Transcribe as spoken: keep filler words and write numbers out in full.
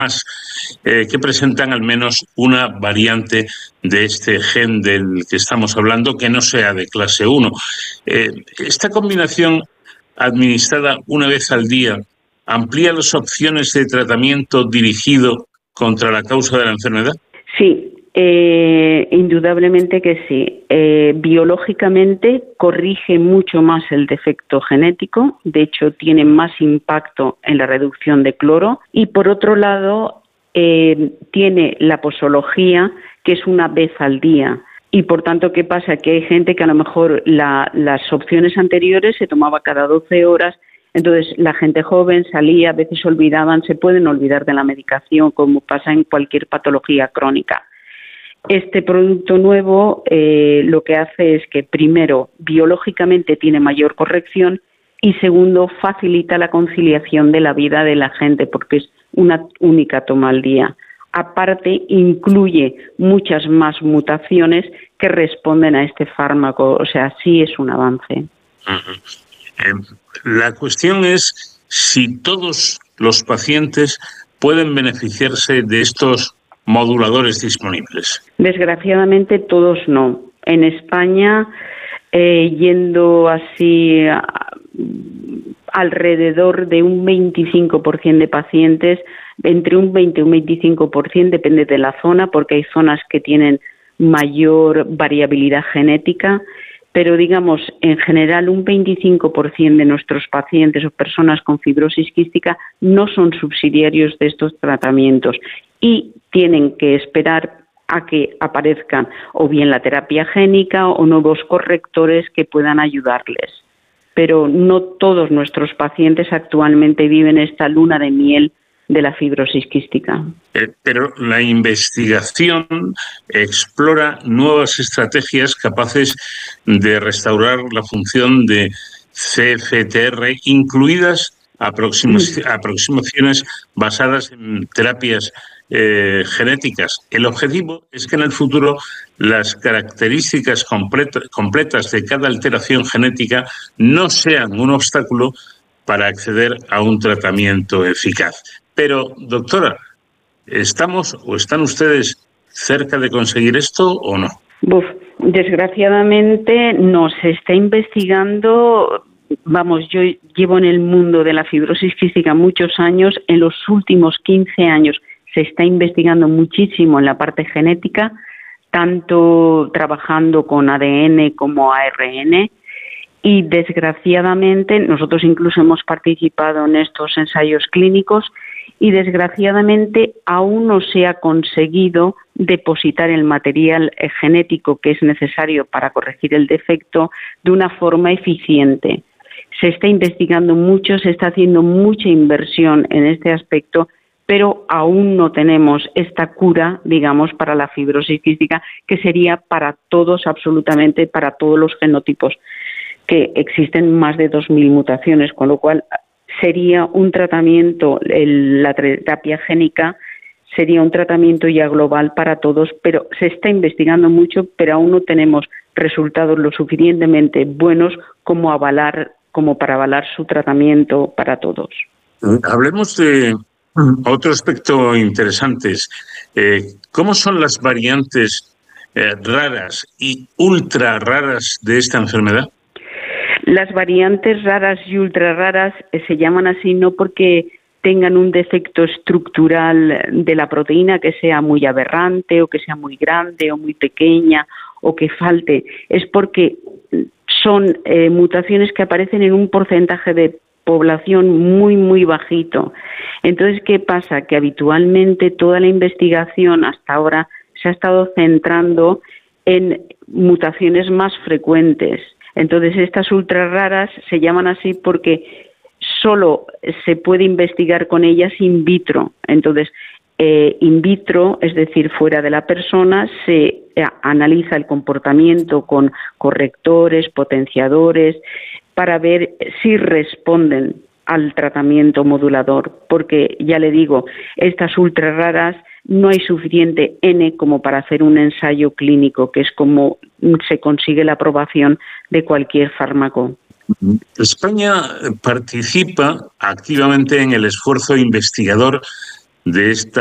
eh, que presentan al menos una variante de este gen del que estamos hablando que no sea de clase uno. Eh, esta combinación administrada una vez al día amplía las opciones de tratamiento dirigido contra la causa de la enfermedad. Sí, eh, indudablemente que sí. Eh, biológicamente corrige mucho más el defecto genético, de hecho tiene más impacto en la reducción de cloro y por otro lado eh, tiene la posología que es una vez al día. Y por tanto, ¿qué pasa? Que hay gente que a lo mejor la, las opciones anteriores se tomaba cada doce horas, entonces la gente joven salía, a veces se olvidaban, se pueden olvidar de la medicación, como pasa en cualquier patología crónica. Este producto nuevo eh, lo que hace es que, primero, biológicamente tiene mayor corrección y, segundo, facilita la conciliación de la vida de la gente porque es una única toma al día. Aparte, incluye muchas más mutaciones que responden a este fármaco. O sea, sí es un avance. Uh-huh. Eh, la cuestión es si todos los pacientes pueden beneficiarse de estos moduladores disponibles. Desgraciadamente, todos no. En España, eh, yendo así a, alrededor de un veinticinco por ciento de pacientes, entre un veinte y un veinticinco por ciento, depende de la zona, porque hay zonas que tienen mayor variabilidad genética, pero digamos, en general, un veinticinco por ciento de nuestros pacientes o personas con fibrosis quística no son subsidiarios de estos tratamientos y tienen que esperar a que aparezcan o bien la terapia génica o nuevos correctores que puedan ayudarles. Pero no todos nuestros pacientes actualmente viven esta luna de miel de la fibrosis quística. Eh, pero la investigación explora nuevas estrategias capaces de restaurar la función de C F T R, incluidas aproximaciones, aproximaciones basadas en terapias eh, genéticas. El objetivo es que en el futuro las características completas, completas de cada alteración genética no sean un obstáculo para acceder a un tratamiento eficaz. Pero, doctora, ¿estamos o están ustedes cerca de conseguir esto o no? Uf, desgraciadamente no, se está investigando. Vamos, yo llevo en el mundo de la fibrosis quística muchos años. En los últimos quince años se está investigando muchísimo en la parte genética, tanto trabajando con A D N como A R N. Y desgraciadamente nosotros incluso hemos participado en estos ensayos clínicos y desgraciadamente aún no se ha conseguido depositar el material genético que es necesario para corregir el defecto de una forma eficiente. Se está investigando mucho, se está haciendo mucha inversión en este aspecto, pero aún no tenemos esta cura, digamos, para la fibrosis quística, que sería para todos, absolutamente, para todos los genotipos, que existen más de dos mil mutaciones, con lo cual sería un tratamiento, el, la terapia génica sería un tratamiento ya global para todos, pero se está investigando mucho, pero aún no tenemos resultados lo suficientemente buenos como avalar, como para avalar su tratamiento para todos. Hablemos de otro aspecto interesante. Eh, ¿Cómo son las variantes eh, raras y ultra raras de esta enfermedad? Las variantes raras y ultra raras eh, se llaman así no porque tengan un defecto estructural de la proteína que sea muy aberrante o que sea muy grande o muy pequeña o que falte, es porque son eh, mutaciones que aparecen en un porcentaje de población muy, muy bajito. Entonces, ¿qué pasa? Que habitualmente toda la investigación hasta ahora se ha estado centrando en mutaciones más frecuentes. Entonces, estas ultra raras se llaman así porque solo se puede investigar con ellas in vitro. Entonces, eh, in vitro, es decir, fuera de la persona, se eh, analiza el comportamiento con correctores, potenciadores, para ver si responden al tratamiento modulador. Porque, ya le digo, estas ultra raras no hay suficiente N como para hacer un ensayo clínico, que es como se consigue la aprobación de cualquier fármaco. España participa activamente en el esfuerzo investigador de esta